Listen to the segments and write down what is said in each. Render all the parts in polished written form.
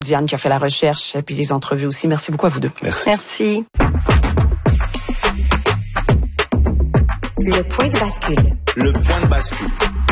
Diane qui a fait la recherche puis les entrevues aussi. Merci beaucoup à vous deux. Merci. Merci. Le point de bascule. Le point de bascule.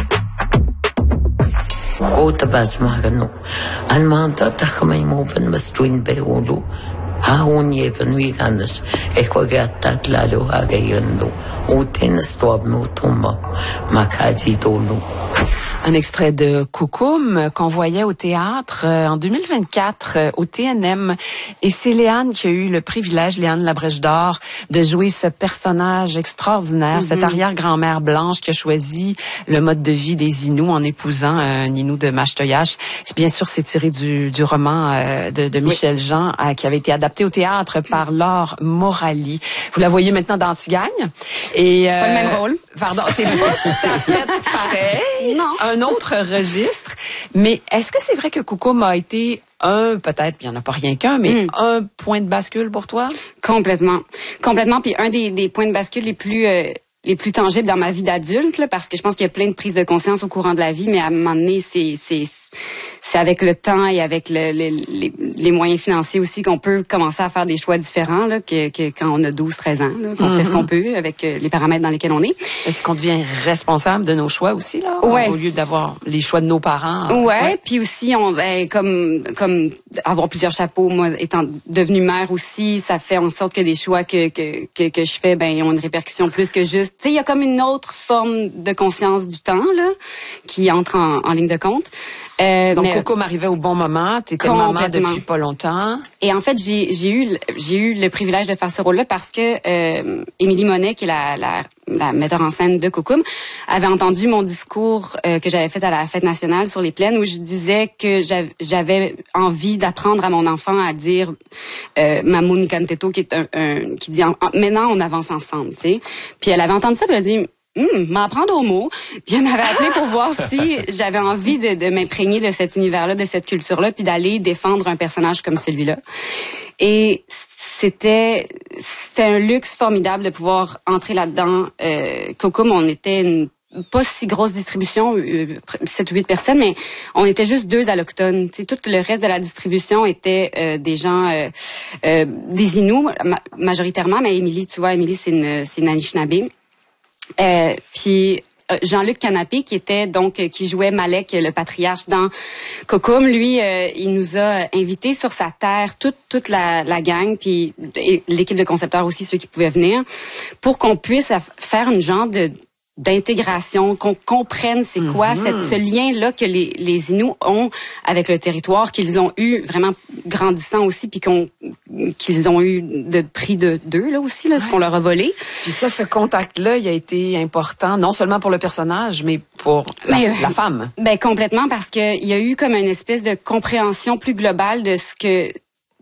Otabas magano. Almanta takamay mo pan bastuin behulo. Haunye pan wiganas. Ekwagat lalo agayando. Otenas toab mo tumba. Makaji dolo. Un extrait de Coucoum qu'on voyait au théâtre en 2024 au TNM. Et c'est Léane qui a eu le privilège, Léane Labrèche d'Or, de jouer ce personnage extraordinaire, cette arrière-grand-mère blanche qui a choisi le mode de vie des Inuits en épousant un Inou de Mashtoyash. Bien sûr, c'est tiré du roman de Michel Jean qui avait été adapté au théâtre par Laure Morali. Vous la voyez maintenant dans Antigagne. Et, pas le même rôle. Pardon, c'est tout à fait pareil. Non. Un autre registre. Mais est-ce que c'est vrai que Coucoum a été peut-être, il n'y en a pas rien qu'un, mais un point de bascule pour toi? Complètement. Puis un des points de bascule les plus tangibles dans ma vie d'adulte, là, parce que je pense qu'il y a plein de prises de conscience au courant de la vie, mais à un moment donné, c'est avec le temps et avec les moyens financiers aussi qu'on peut commencer à faire des choix différents là, que quand on a 12-13 ans, là, qu'on fait ce qu'on peut avec les paramètres dans lesquels on est. Est-ce qu'on devient responsable de nos choix aussi, là? Ouais. Au lieu d'avoir les choix de nos parents? Ouais. Puis aussi, comme avoir plusieurs chapeaux, moi, étant devenue mère aussi, ça fait en sorte que des choix que je fais, ont une répercussion plus que juste. Tu sais, il y a comme une autre forme de conscience du temps, là, qui entre en ligne de compte. Donc, Coco m'arrivait au bon moment. Tu étais maman depuis pas longtemps. Et en fait, j'ai eu le privilège de faire ce rôle-là parce que Émilie Monet, qui est la metteur en scène de Coucoum, avait entendu mon discours que j'avais fait à la Fête nationale sur les plaines où je disais que j'avais envie d'apprendre à mon enfant à dire Mamouni Kanteto, qui est qui dit maintenant on avance ensemble, tu sais. Puis elle avait entendu ça, puis elle a dit m'apprendre aux mots. Puis elle m'avait appelé pour voir si j'avais envie de m'imprégner de cet univers-là, de cette culture-là, puis d'aller défendre un personnage comme celui-là. Et c'était un luxe formidable de pouvoir entrer là-dedans. Coucoum, on était une pas si grosse distribution, 7 ou 8 personnes, mais on était juste 2 allochtones. T'sais, tout le reste de la distribution était des gens, des Inuits majoritairement, mais Émilie, tu vois, Émilie, c'est une Anishinaabe. Puis Jean-Luc Canapé qui jouait Malek le patriarche dans Coucoum, lui il nous a invités sur sa terre toute la gang puis l'équipe de concepteurs aussi, ceux qui pouvaient venir, pour qu'on puisse faire une genre d'intégration, qu'on comprenne c'est quoi ce lien-là que les Inuits ont avec le territoire, qu'ils ont eu vraiment grandissant aussi, puis qu'ils ont eu de prix d'eux là aussi, là, ce qu'on leur a volé. Puis ça, ce contact-là, il a été important, non seulement pour le personnage, mais pour la femme. Ben complètement, parce que il y a eu comme une espèce de compréhension plus globale de ce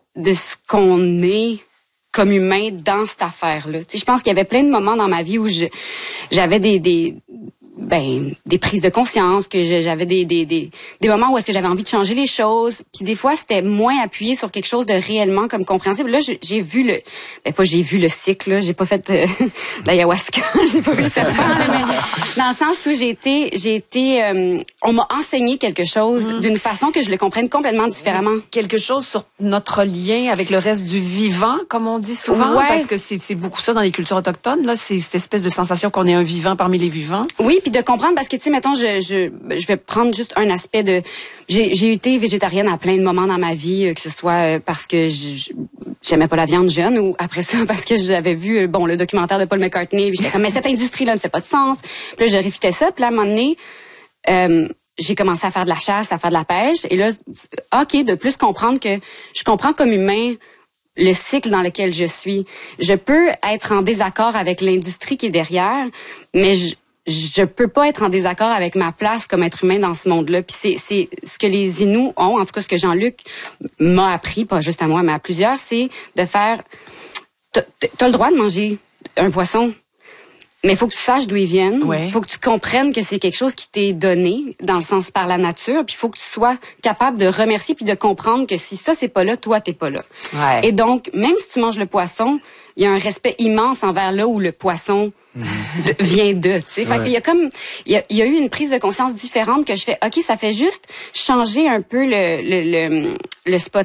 qu'on est comme humain dans cette affaire-là. Tu sais, je pense qu'il y avait plein de moments dans ma vie où j'avais des prises de conscience, que j'avais des moments où est-ce que j'avais envie de changer les choses, puis des fois c'était moins appuyé sur quelque chose de réellement comme compréhensible. Là, j'ai vu j'ai vu le cycle, là, j'ai pas fait l'ayahuasca, j'ai pas vu le serpent, là, mais dans le sens où j'ai été on m'a enseigné quelque chose d'une façon que je le comprenne complètement différemment. Quelque chose sur notre lien avec le reste du vivant, comme on dit souvent, parce que c'est beaucoup ça dans les cultures autochtones, là, c'est cette espèce de sensation qu'on est un vivant parmi les vivants. Oui, puis de comprendre, parce que tu sais, mettons, je vais prendre juste un aspect de, j'ai été végétarienne à plein de moments dans ma vie, que ce soit parce que j'aimais pas la viande jeune, ou après ça parce que j'avais vu le documentaire de Paul McCartney, puis j'étais comme mais cette industrie-là ne fait pas de sens. Puis là, je réfutais ça, puis là, à un moment donné, j'ai commencé à faire de la chasse, à faire de la pêche, et là, de plus comprendre que je comprends comme humain le cycle dans lequel je suis. Je peux être en désaccord avec l'industrie qui est derrière, mais je peux pas être en désaccord avec ma place comme être humain dans ce monde-là. Puis c'est ce que les Inuits ont, en tout cas ce que Jean-Luc m'a appris, pas juste à moi, mais à plusieurs, c'est de faire... T'as le droit de manger un poisson, mais il faut que tu saches d'où ils viennent. Il faut que tu comprennes que c'est quelque chose qui t'est donné, dans le sens par la nature, puis il faut que tu sois capable de remercier puis de comprendre que si ça, c'est pas là, toi, t'es pas là. Ouais. Et donc, même si tu manges le poisson, il y a un respect immense envers là où le poisson vient de, tu sais. Fait qu'il y a comme, il y a eu une prise de conscience différente que je fais, OK, ça fait juste changer un peu le spot